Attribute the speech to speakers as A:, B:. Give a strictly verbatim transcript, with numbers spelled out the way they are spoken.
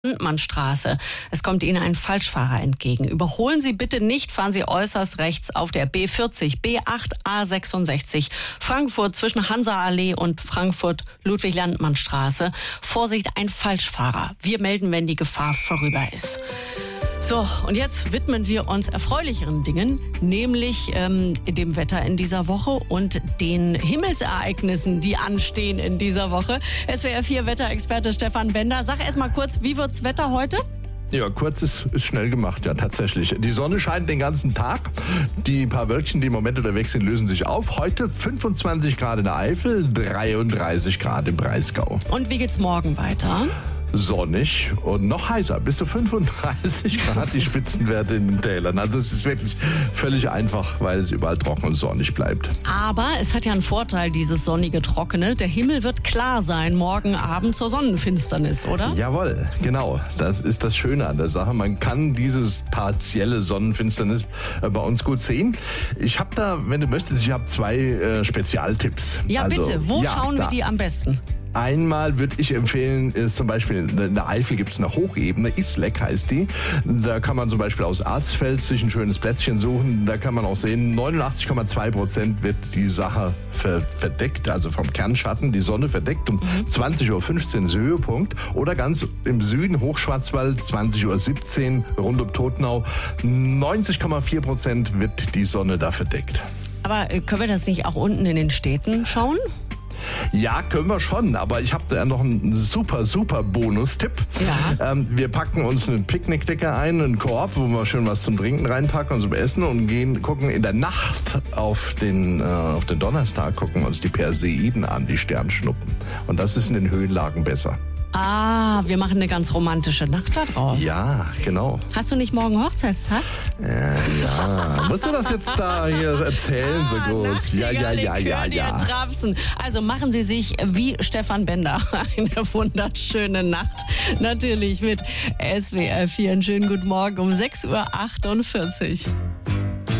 A: Landmannstraße. Es kommt Ihnen ein Falschfahrer entgegen. Überholen Sie bitte nicht, fahren Sie äußerst rechts auf der B vierzig, B acht, A sechsundsechzig, Frankfurt zwischen Hansa-Allee und Frankfurt-Ludwig-Landmann-Straße. Vorsicht, ein Falschfahrer. Wir melden, wenn die Gefahr vorüber ist. So, und jetzt widmen wir uns erfreulicheren Dingen, nämlich ähm, dem Wetter in dieser Woche und den Himmelsereignissen, die anstehen in dieser Woche. S W R vier Wetterexperte Stefan Bender. Sag erst mal kurz, wie wird's Wetter heute?
B: Ja, kurz ist, ist schnell gemacht, ja, tatsächlich. Die Sonne scheint den ganzen Tag. Die paar Wölkchen, die im Moment unterwegs sind, lösen sich auf. Heute fünfundzwanzig Grad in der Eifel, dreiunddreißig Grad im Breisgau.
A: Und wie geht's morgen weiter?
B: Sonnig und noch heißer, bis zu fünfunddreißig Grad die Spitzenwerte in den Tälern. Also es ist wirklich völlig einfach, weil es überall trocken und sonnig bleibt.
A: Aber es hat ja einen Vorteil, dieses sonnige, trockene. Der Himmel wird klar sein, morgen Abend zur Sonnenfinsternis, oder?
B: Jawohl, genau. Das ist das Schöne an der Sache. Man kann dieses partielle Sonnenfinsternis bei uns gut sehen. Ich habe da, wenn du möchtest, ich habe zwei äh, Spezialtipps.
A: Ja, also, bitte. Wo
B: ja,
A: schauen
B: da.
A: wir die am besten?
B: Einmal würde ich empfehlen, ist zum Beispiel in der Eifel gibt es eine Hochebene, Isleck heißt die. Da kann man zum Beispiel aus Asfeld sich ein schönes Plätzchen suchen. Da kann man auch sehen, neunundachtzig Komma zwei Prozent wird die Sache ver- verdeckt, also vom Kernschatten, die Sonne verdeckt. Um mhm. zwanzig Uhr fünfzehn ist Höhepunkt. Oder ganz im Süden, Hochschwarzwald, zwanzig Uhr siebzehn, rund um Tottenau, neunzig Komma vier Prozent wird die Sonne da verdeckt.
A: Aber äh, können wir das nicht auch unten in den Städten schauen?
B: Ja, können wir schon, aber ich habe da noch einen super, super Bonustipp.
A: Ja.
B: Ähm, wir packen uns eine Picknickdecke ein, einen Korb, wo wir schön was zum Trinken reinpacken und zum Essen und gehen, gucken in der Nacht auf den, äh, auf den Donnerstag, gucken uns die Perseiden an, die Sternschnuppen. Und das ist in den Höhenlagen besser.
A: Ah, wir machen eine ganz romantische Nacht da drauf.
B: Ja, genau.
A: Hast du nicht morgen Hochzeitstag?
B: Äh, ja, musst du das jetzt da hier erzählen,
A: ah,
B: so groß? Ja, ja, ja, ja, ja.
A: Trapsen. Also machen Sie sich wie Stefan Bender eine wunderschöne Nacht. Natürlich mit S W R vier. Einen schönen guten Morgen um sechs Uhr achtundvierzig.